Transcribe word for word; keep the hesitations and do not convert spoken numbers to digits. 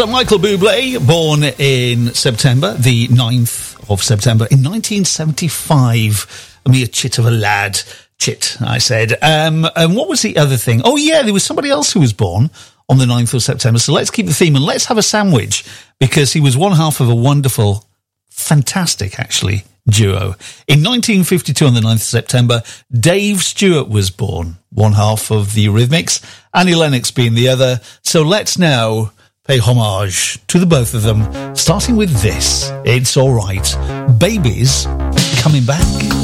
Michael Bublé, born in September, the ninth of September, in nineteen seventy-five. A mere chit of a lad. Chit, I said. Um, and what was the other thing? Oh, yeah, there was somebody else who was born on the ninth of September. So let's keep the theme and let's have a sandwich, because he was one half of a wonderful, fantastic, actually, duo. In nineteen fifty-two, on the ninth of September, Dave Stewart was born, one half of the Eurythmics, Annie Lennox being the other. So let's now pay homage to the both of them, starting with this. It's All Right. Baby's Coming Back.